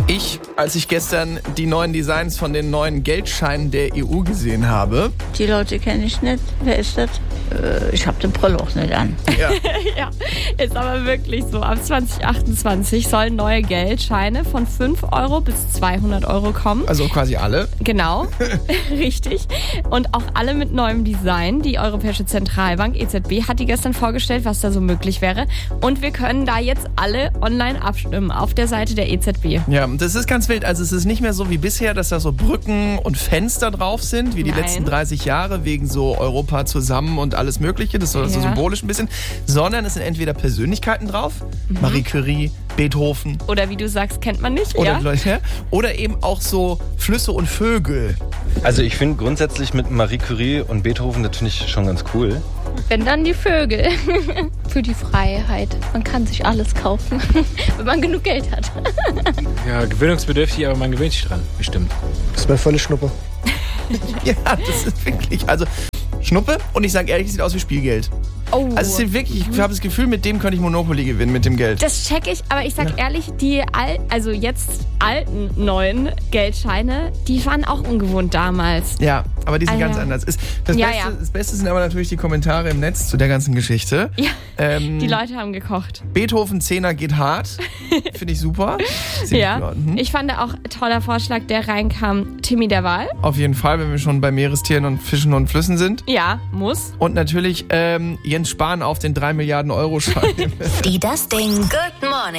Als ich gestern die neuen Designs von den neuen Geldscheinen der EU gesehen habe. Die Leute kenne ich nicht. Wer ist das? Ich habe den Brille auch nicht an. Ja. Ja, ist aber wirklich so. Ab 2028 sollen neue Geldscheine von 5 Euro bis 200 Euro kommen. Also quasi alle. Genau, richtig. Und auch alle mit neuem Design. Die Europäische Zentralbank, EZB, hat die gestern vorgestellt, was da so möglich wäre. Und wir können da jetzt alle online abstimmen auf der Seite der EZB. Ja, und das ist ganz wild. Also es ist nicht mehr so wie bisher, dass da so Brücken und Fenster drauf sind, wie die letzten 30 Jahre, wegen so Europa zusammen und alles Mögliche. Das ist so symbolisch ein bisschen. Sondern es sind entweder Persönlichkeiten drauf, Marie Curie, Beethoven. Oder wie du sagst, kennt man nicht. Oder, oder eben auch so Flüsse und Vögel. Also ich finde grundsätzlich mit Marie Curie und Beethoven, das finde ich schon ganz cool. Wenn dann die Vögel. Für die Freiheit. Man kann sich alles kaufen, wenn man genug Geld hat. Ja, gewöhnungsbedürftig, aber man gewöhnt sich dran, bestimmt. Das ist mir völlig Schnuppe. Ja, das ist wirklich, also Schnuppe und ich sage ehrlich, es sieht aus wie Spielgeld. Oh. Also es ist wirklich, ich habe das Gefühl, mit dem könnte ich Monopoly gewinnen, mit dem Geld. Das check ich, aber ich sag ehrlich, die jetzt alten neuen Geldscheine, die waren auch ungewohnt damals. Ja, aber die sind ganz anders. Das Beste sind aber natürlich die Kommentare im Netz zu der ganzen Geschichte. Ja, die Leute haben gekocht. Beethoven 10er geht hart. Finde ich super. Ja, ich fand auch toller Vorschlag, der reinkam, Timmy der Wal. Auf jeden Fall, wenn wir schon bei Meerestieren und Fischen und Flüssen sind. Ja, muss. Und natürlich Jens Spahn auf den 3 Milliarden Euro Schein. Die Das Ding Good Morning